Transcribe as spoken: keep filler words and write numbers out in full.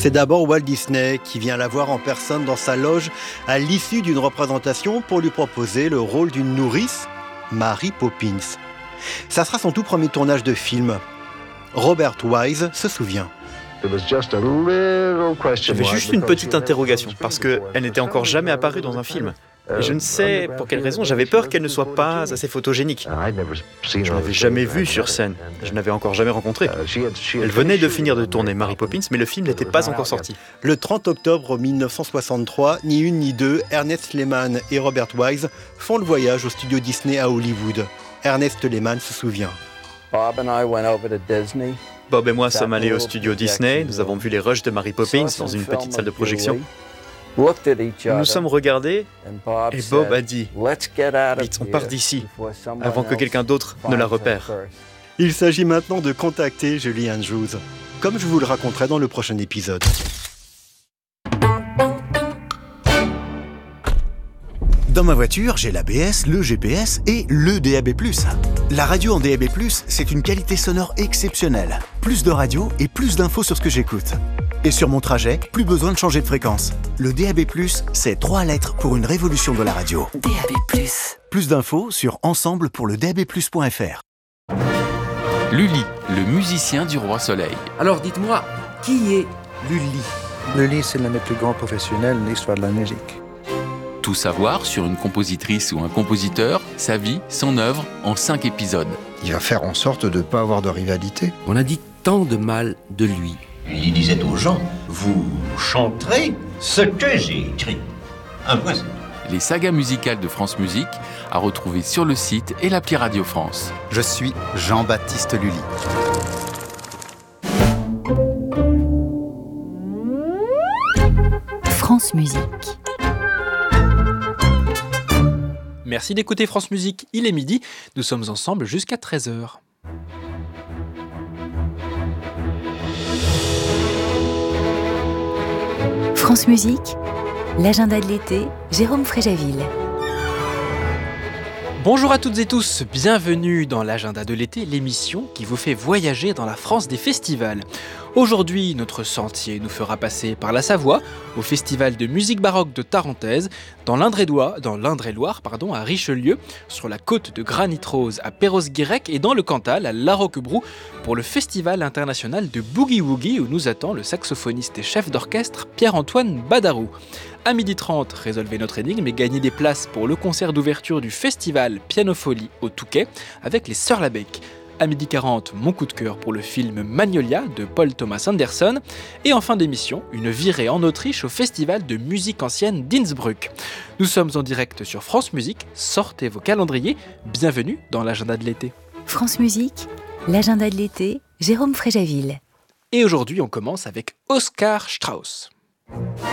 C'est d'abord Walt Disney qui vient la voir en personne dans sa loge à l'issue d'une représentation pour lui proposer le rôle d'une nourrice, Mary Poppins. Ça sera son tout premier tournage de film. Robert Wise se souvient. J'avais juste une petite interrogation, parce qu'elle n'était encore jamais apparue dans un film. Et je ne sais pour quelle raison, j'avais peur qu'elle ne soit pas assez photogénique. Je ne l'avais jamais vue sur scène, je ne l'avais encore jamais rencontrée. Elle venait de finir de tourner Mary Poppins, mais le film n'était pas encore sorti. Le trente octobre mille neuf cent soixante-trois, ni une ni deux, Ernest Lehman et Robert Wise font le voyage au studio Disney à Hollywood. Ernest Lehman se souvient. Bob et moi sommes allés au studio Disney, nous avons vu les rushs de Mary Poppins dans une petite salle de projection. Nous nous sommes regardés et Bob a dit « Vite, on part d'ici, avant que quelqu'un d'autre ne la repère. » Il s'agit maintenant de contacter Julie Andrews, comme je vous le raconterai dans le prochain épisode. Dans ma voiture, j'ai l'A B S, le G P S et le D A B plus. La radio en D A B plus, c'est une qualité sonore exceptionnelle. Plus de radio et plus d'infos sur ce que j'écoute. Et sur mon trajet, plus besoin de changer de fréquence. Le D A B plus, c'est trois lettres pour une révolution de la radio. D A B plus. Plus d'infos sur ensemble pour le D A B plus point F R. Lully, le musicien du Roi Soleil. Alors dites-moi, qui est Lully ? Lully, c'est l'un des plus grands professionnels de l'histoire de la musique. Tout savoir sur une compositrice ou un compositeur, sa vie, son œuvre, en cinq épisodes. Il va faire en sorte de ne pas avoir de rivalité. On a dit tant de mal de lui. Il disait aux gens, vous chanterez ce que j'ai écrit. Un point. Les sagas musicales de France Musique à retrouver sur le site et l'appli Radio France. Je suis Jean-Baptiste Lully. France Musique. Merci d'écouter France Musique, il est midi, nous sommes ensemble jusqu'à treize heures. France Musique, l'agenda de l'été, Jérôme Fréjaville. Bonjour à toutes et tous, bienvenue dans l'agenda de l'été, l'émission qui vous fait voyager dans la France des festivals. Aujourd'hui, notre sentier nous fera passer par la Savoie, au festival de musique baroque de Tarentaise, dans l'Indre-et-Loire, dans l'Indre-et-Loire, pardon, à Richelieu, sur la côte de Granit-Rose à Perros-Guirec et dans le Cantal à La Roquebrou pour le festival international de Boogie Woogie où nous attend le saxophoniste et chef d'orchestre Pierre-Antoine Badarou. À midi trente, résolvez notre énigme et gagnez des places pour le concert d'ouverture du festival Pianofolie au Touquet avec les Sœurs Labec. À midi quarante, mon coup de cœur pour le film Magnolia de Paul Thomas Anderson. Et en fin d'émission, une virée en Autriche au festival de musique ancienne d'Innsbruck. Nous sommes en direct sur France Musique, sortez vos calendriers, bienvenue dans l'agenda de l'été. France Musique, l'agenda de l'été, Jérôme Fréjaville. Et aujourd'hui, on commence avec Oscar Strauss.